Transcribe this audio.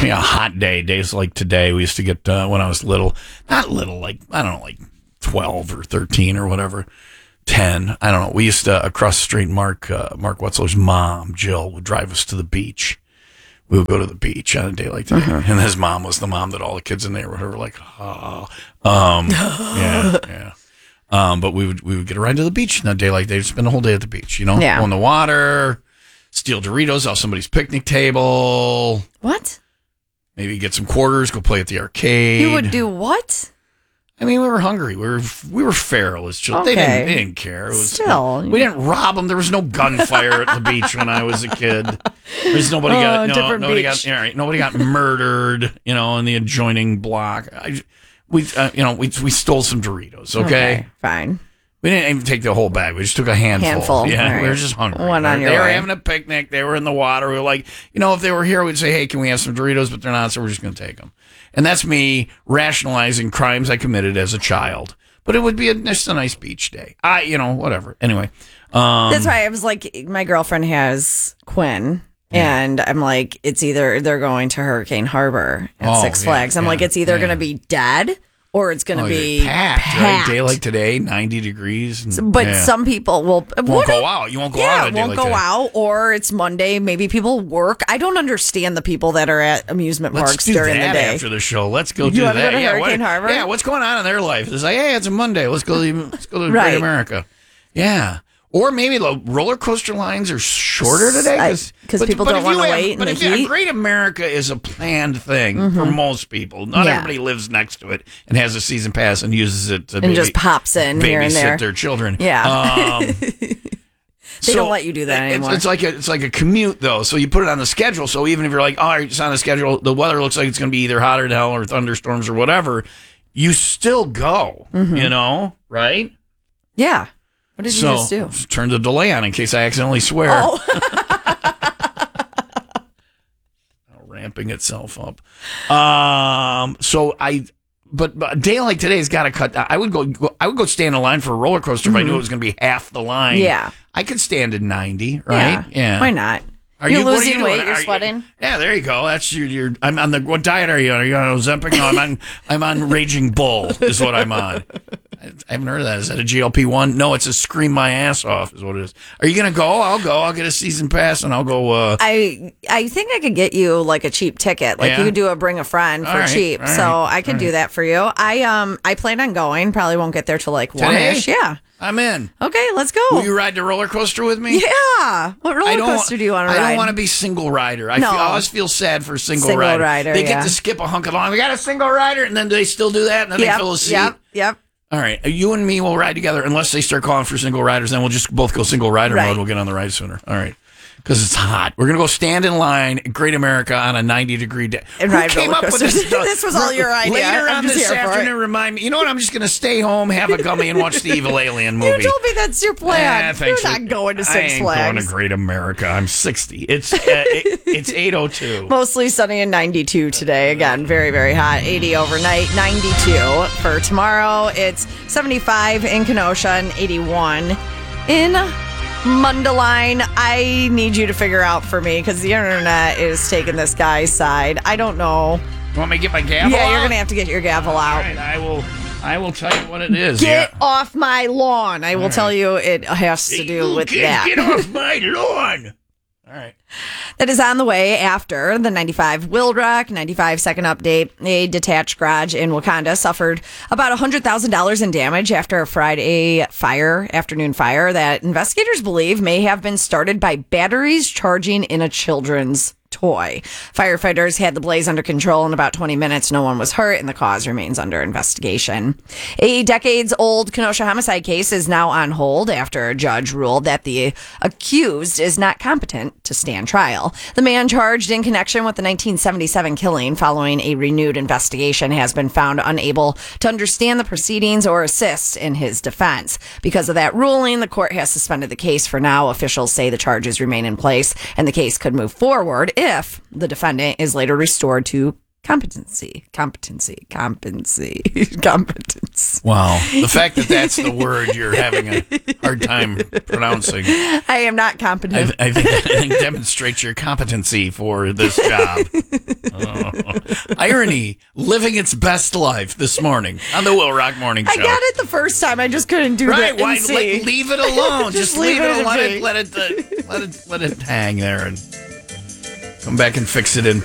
Yeah, hot days like today. We used to get when I was little, not little, like I don't know, like 12 or 13 or whatever, 10. I don't know. We used to across the street. Mark Wetzler's mom, Jill, would drive us to the beach. We would go to the beach on a day like today, and his mom was the mom that all the kids in the neighborhood were like, yeah. But we would get a ride to the beach on a day like they would spend the whole day at the beach. Go in the water, steal Doritos off somebody's picnic table. What? Maybe get some quarters, go play at the arcade. You would do what? I mean, we were hungry. We were feral as children. Okay. They didn't care. It was, Still, we didn't rob them. There was no gunfire at the beach when I was a kid. Nobody got murdered. In the adjoining block. We stole some Doritos. Okay, fine. We didn't even take the whole bag. We just took a handful. Yeah, right. We were just hungry. They were having a picnic. They were in the water. We were like, if they were here, we'd say, hey, can we have some Doritos? But they're not, so we're just going to take them. And that's me rationalizing crimes I committed as a child. But it would be just a nice beach day. Whatever. Anyway. That's why I was like, my girlfriend has Quinn. And I'm like, it's either they're going to Hurricane Harbor at Six Flags. I'm like, it's either going to be dead or it's going to be packed. Right? Day like today, 90 degrees. But some people won't go out. You won't go out. Yeah, won't go out. Or it's Monday. Maybe people work. I don't understand the people that are at amusement parks during the day. After the show, let's go do that. Go to Hurricane Harbor? Yeah, what's going on in their life? It's like, hey, it's a Monday. Let's go to Great America. Yeah. Or maybe the roller coaster lines are shorter today because people don't want to wait in the heat. Great America is a planned thing for most people. Not everybody lives next to it and has a season pass and uses it to just pops in here and there. Babysit their children. Yeah. They don't let you do that anymore. It's like a commute though. So you put it on the schedule. So even if you're like, oh, it's on the schedule, the weather looks like it's going to be either hotter than hell or thunderstorms or whatever, you still go. Right? Yeah. What did you just do? Turn the delay on in case I accidentally swear. Oh. Ramping itself up. But a day like today's got to cut. I would go stand in line for a roller coaster if I knew it was going to be half the line. Yeah. I could stand at 90, right? Yeah. Why not? You're losing weight. You're sweating. Yeah, there you go. That's your. I'm on the. What diet are you on? Are you on Ozempic? No, I'm on Raging Bull. Is what I'm on. I haven't heard of that. Is that a GLP-1? No, it's a scream my ass off is what it is. Are you going to go? I'll go. I'll get a season pass and I'll go. I think I could get you like a cheap ticket. Like you could do a bring a friend for cheap. So I can do that for you. I plan on going. Probably won't get there till like 1-ish. Yeah. I'm in. Okay, let's go. Will you ride the roller coaster with me? Yeah. What roller coaster do you want to ride? I don't want to be single rider. I always feel sad for single rider. They get to skip a hunk of line. We got a single rider, and then they still do that, and then they fill a seat. Yep. All right. You and me will ride together unless they start calling for single riders. Then we'll just both go single rider mode. We'll get on the ride sooner. All right. Because it's hot. We're going to go stand in line at Great America on a 90-degree day. And Who came up with this stuff? This was all your idea. Later on this afternoon, remind me. You know what? I'm just going to stay home, have a gummy, and watch the Evil Alien movie. You told me that's your plan. You're not going to Six Flags. I ain't going to Great America. I'm 60. It's 8:02. Mostly sunny and 92 today. Again, very, very hot. 80 overnight, 92 for tomorrow. It's 75 in Kenosha and 81 in Mundelein. I need you to figure out for me because the internet is taking this guy's side. I don't know. You want me to get my gavel out? Yeah, you're going to have to get your gavel out. All right, I will tell you what it is. Get off my lawn. I will tell you it has to do with that. Get off my lawn. All right. That is on the way after the 95 Wildrock, 95 second update. A detached garage in Wakanda suffered about $100,000 in damage after a Friday afternoon fire that investigators believe may have been started by batteries charging in a children's toy. Firefighters had the blaze under control in about 20 minutes. No one was hurt, and the cause remains under investigation. A decades-old Kenosha homicide case is now on hold after a judge ruled that the accused is not competent to stand trial. The man charged in connection with the 1977 killing following a renewed investigation has been found unable to understand the proceedings or assist in his defense. Because of that ruling, the court has suspended the case for now. Officials say the charges remain in place, and the case could move forward if the defendant is later restored to competence. Wow. The fact that that's the word you're having a hard time pronouncing. I am not competent. I think demonstrates your competency for this job. Irony living its best life this morning on the Will Rock Morning Show. I got it the first time. I just couldn't do Right? the Why NC. leave it alone? Just Just leave leave it. it Let be. it. Let it hang there and come back and fix it in